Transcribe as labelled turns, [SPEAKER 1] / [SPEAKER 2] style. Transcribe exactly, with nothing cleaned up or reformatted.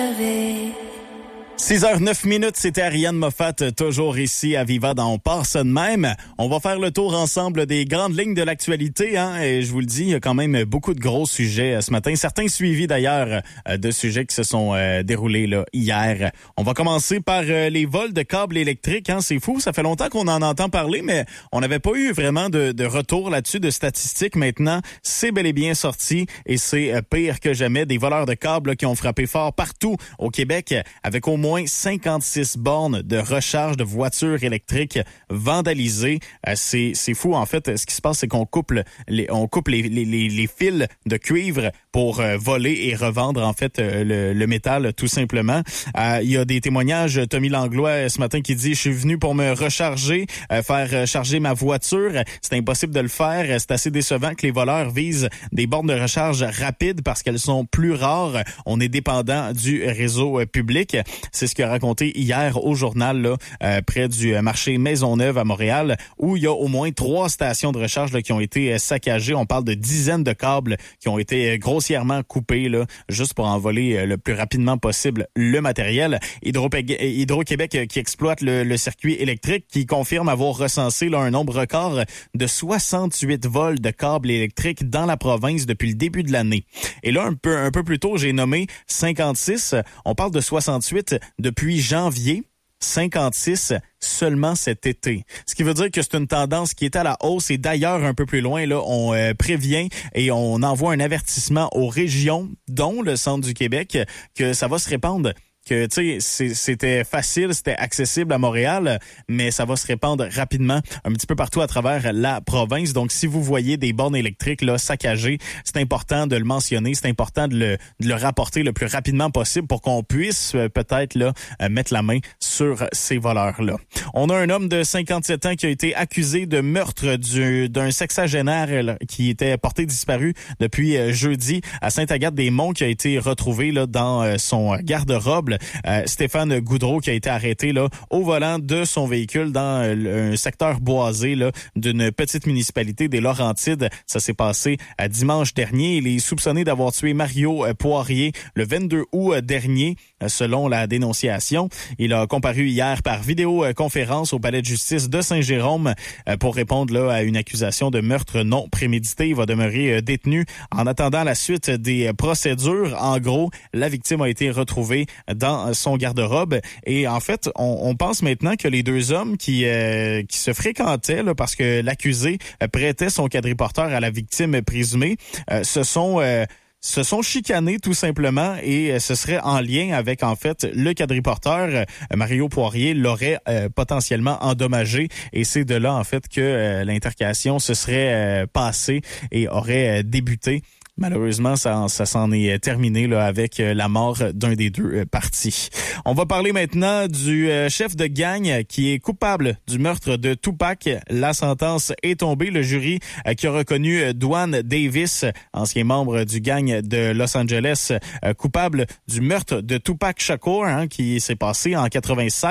[SPEAKER 1] six heures neuf minutes, c'était Ariane Moffat, toujours ici à Viva dans On part ça de même. On va faire le tour ensemble des grandes lignes de l'actualité, hein, et je vous le dis, il y a quand même beaucoup de gros sujets ce matin. Certains suivis d'ailleurs de sujets qui se sont euh, déroulés là hier. On va commencer par euh, les vols de câbles électriques, hein, c'est fou, ça fait longtemps qu'on en entend parler, mais on n'avait pas eu vraiment de, de retour là-dessus, de statistiques. Maintenant, c'est bel et bien sorti et c'est euh, pire que jamais. Des voleurs de câbles là, qui ont frappé fort partout au Québec avec au moins cinquante-six bornes de recharge de voitures électriques vandalisées. Euh, c'est, c'est fou, en fait. Ce qui se passe, c'est qu'on coupe, les, on coupe les, les, les, les fils de cuivre pour euh, voler et revendre, en fait, euh, le, le métal, tout simplement. Euh, il y a des témoignages. Tommy Langlois, ce matin, qui dit « Je suis venu pour me recharger, euh, faire charger ma voiture. C'est impossible de le faire. C'est assez décevant que les voleurs visent des bornes de recharge rapides parce qu'elles sont plus rares. On est dépendant du réseau euh, public. » C'est ce qu'a raconté hier au journal là, euh, près du marché Maisonneuve à Montréal, où il y a au moins trois stations de recharge là, qui ont été saccagées. On parle de dizaines de câbles qui ont été grossièrement coupés là, juste pour envoler le plus rapidement possible le matériel. Hydro-Québec Hydro qui exploite le, le circuit électrique, qui confirme avoir recensé là, un nombre record de soixante-huit vols de câbles électriques dans la province depuis le début de l'année. Et là, un peu, un peu plus tôt, j'ai nommé cinquante-six. On parle de soixante-huit depuis janvier, cinquante-six seulement cet été. Ce qui veut dire que c'est une tendance qui est à la hausse et d'ailleurs un peu plus loin, là, on euh, prévient et on envoie un avertissement aux régions, dont le centre du Québec, que ça va se répandre. Que tu sais, c'était facile, c'était accessible à Montréal, mais ça va se répandre rapidement un petit peu partout à travers la province. Donc, si vous voyez des bornes électriques là saccagées, c'est important de le mentionner, c'est important de le, de le rapporter le plus rapidement possible pour qu'on puisse euh, peut-être là euh, mettre la main sur ces voleurs-là. On a un homme de cinquante-sept ans qui a été accusé de meurtre du, d'un sexagénaire là, qui était porté disparu depuis euh, jeudi à Sainte-Agathe-des-Monts, qui a été retrouvé là dans euh, son garde-robe. Euh, Stéphane Goudreau qui a été arrêté là au volant de son véhicule dans euh, un secteur boisé là d'une petite municipalité des Laurentides. Ça s'est passé euh, dimanche dernier. Il est soupçonné d'avoir tué Mario euh, Poirier le vingt-deux août euh, dernier, euh, selon la dénonciation. Il a comparu hier par vidéoconférence au palais de justice de Saint-Jérôme euh, pour répondre là à une accusation de meurtre non prémédité. Il va demeurer euh, détenu en attendant la suite des euh, procédures. En gros, la victime a été retrouvée dans son garde-robe. Et en fait, on, on pense maintenant que les deux hommes qui euh, qui se fréquentaient, là, parce que l'accusé euh, prêtait son quadriporteur à la victime présumée, euh, se sont... Euh, se sont chicanés tout simplement et euh, ce serait en lien avec en fait le quadriporteur. Euh, Mario Poirier l'aurait euh, potentiellement endommagé et c'est de là en fait que euh, l'intercation se serait euh, passée et aurait euh, débuté. Malheureusement, ça, ça s'en est terminé là, avec la mort d'un des deux partis. On va parler maintenant du chef de gang qui est coupable du meurtre de Tupac. La sentence est tombée. Le jury qui a reconnu Dwan Davis, ancien membre du gang de Los Angeles, coupable du meurtre de Tupac Shakur, hein, qui s'est passé en quatre-vingt-seize.